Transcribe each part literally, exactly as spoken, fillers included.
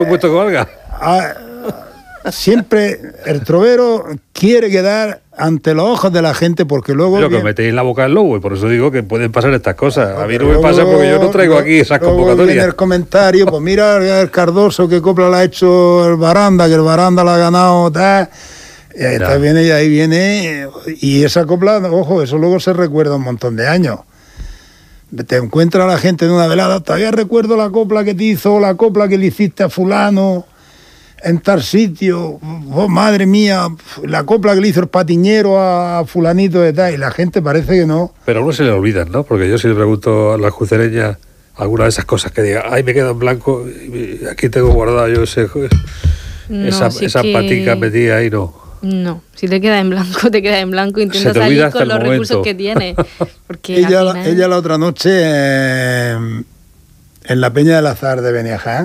puesto con alga. A, siempre el trovero quiere quedar ante los ojos de la gente porque luego... Pero que viene, metéis en la boca del lobo y por eso digo que pueden pasar estas cosas. A mí no me luego, pasa porque yo no traigo luego, aquí esas luego convocatorias. viene el comentario, pues mira el Cardoso que copla la ha hecho el Baranda, que el Baranda la ha ganado, tal... Y ahí, está, viene, y ahí viene, y esa copla, ojo, eso luego se recuerda un montón de años. Te encuentra la gente en una velada, todavía recuerdo la copla que te hizo, la copla que le hiciste a fulano en tal sitio, oh, madre mía, la copla que le hizo el patiñero a fulanito de tal, y la gente parece que no. Pero a uno se le olvidan, ¿no? Porque yo si le pregunto a las crucereñas alguna de esas cosas que diga, ay, me quedo en blanco, y aquí tengo guardado yo ese, no, esa, sí esa que... patica metida ahí, no. No, si te queda en blanco, te queda en blanco, intenta salir con los recursos que tiene. Porque ella, al final... ella la otra noche eh, en la Peña del Azar de Beniaján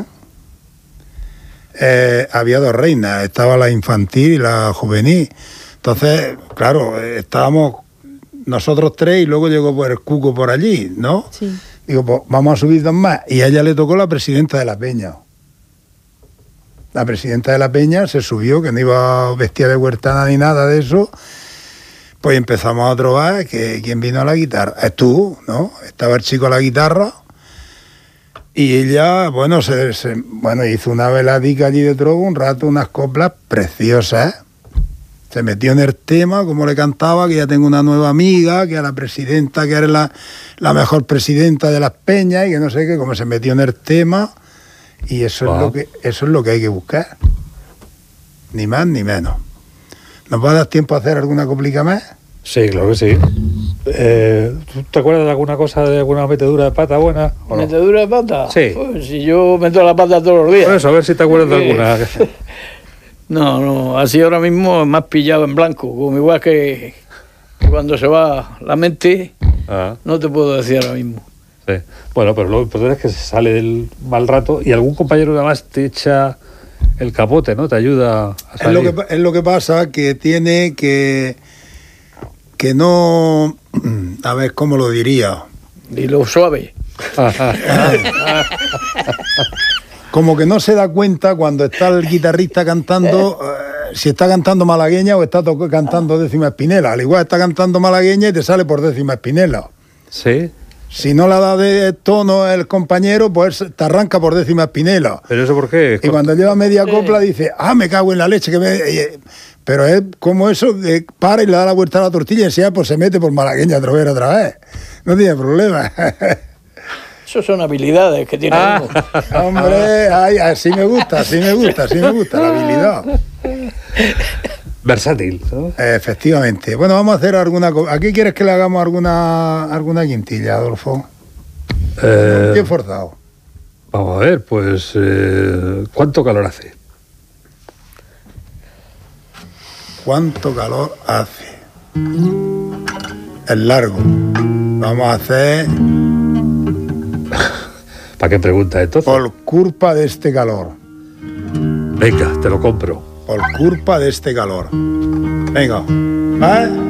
eh, había dos reinas, estaba la infantil y la juvenil. Entonces, claro, estábamos nosotros tres y luego llegó por el Cuco por allí, ¿no? Sí. Digo, pues vamos a subir dos más. Y a ella le tocó la presidenta de la Peña. La presidenta de la Peña se subió, que no iba vestida de huertana ni nada de eso. Pues empezamos a trobar, que quién vino a la guitarra. Tú, ¿no? Estaba el chico a la guitarra y ella, bueno, se, se, bueno hizo una veladica allí de trova un rato, unas coplas preciosas. Se metió en el tema, como le cantaba, que ya tengo una nueva amiga, que a la presidenta, que era la, la mejor presidenta de las Peñas, y que no sé qué, como se metió en el tema... Y eso, wow. es lo que, eso es lo que hay que buscar. Ni más ni menos. ¿Nos va a dar tiempo a hacer alguna coplica más? Sí, claro que sí. Eh, ¿Tú te acuerdas de alguna cosa, de alguna metedura de pata buena? ¿O no? ¿Metedura de pata? Sí. Pues si yo meto la pata todos los días. Por eso, a ver si te acuerdas de alguna. No, no, así ahora mismo más pillado en blanco. Como igual que, que cuando se va la mente, ah. no te puedo decir ahora mismo. Sí. Bueno, pero lo importante es que se sale del mal rato y algún compañero además te echa el capote, ¿no? Te ayuda a salir. Es lo que, es lo que pasa, que tiene que... que no... A ver, ¿cómo lo diría? Dilo suave. Como que no se da cuenta cuando está el guitarrista cantando... Eh, si está cantando malagueña o está to- cantando décima espinela. Al igual está cantando malagueña y te sale por décima espinela. Sí. Si no la da de tono el compañero, pues te arranca por décima espinela. ¿Pero eso por qué? Y cuando lleva media copla dice, ah, me cago en la leche. que me... Pero es como eso, que para y le da la vuelta a la tortilla y enseguida pues se mete por malagueña trovera otra vez. No tiene problema. Eso son habilidades que tiene ah. uno. Hombre, ay, así me gusta, así me gusta, así me gusta la habilidad. Versátil, ¿no? Efectivamente. Bueno, vamos a hacer alguna... ¿Aquí quieres que le hagamos alguna alguna quintilla, Adolfo? Eh, Bien forzado. Vamos a ver, pues... Eh, ¿cuánto calor hace? ¿Cuánto calor hace? Es largo. Vamos a hacer... ¿Para qué pregunta entonces? Por culpa de este calor. Venga, te lo compro. Por culpa de este calor. Venga. ¿Vale?